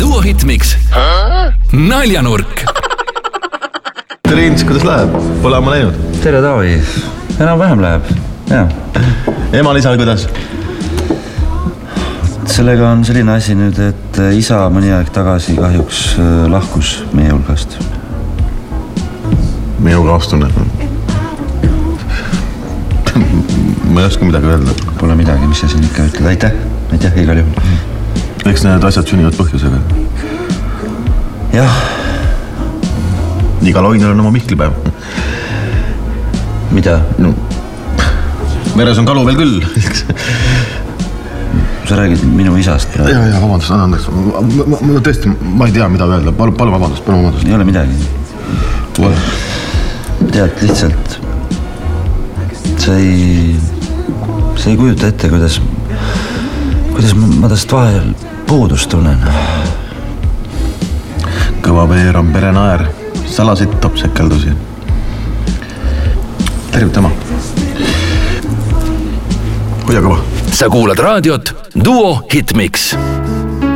Duo Hitmix Naljanurk. Tere Ints, kuidas läheb? Pole ammu läinud. Tere Taavi, enam vähem läheb. Ja. Ema-isal kuidas? Sellega on selline asi nüüd, et isa mõni aeg tagasi kahjuks lahkus meie hulgast. Minu kaastunne. Ma ei oska midagi öelda. Pole midagi, mis sa siin ikka ütled. Aitäh igal juhul. Eks need asjad sünnivad põhjusega. Jah. Igal oinel on oma Mihklipäev. Mida? No, veres on kalu veel küll. Sa räägid minu isast. Ja, vabandust, andeks. Ma tõesti, ma ei tea, mida öelda. Palun vabandust. Ei ole midagi. Tead, lihtsalt sa ei kujuta ette, kuidas ma tast vahel puudust tunnen. Kõva veer on perenaer. Salasid topsekeldusi. Tervita ema. Hoia kõva. Sa kuulad raadiot Duo Hitmix.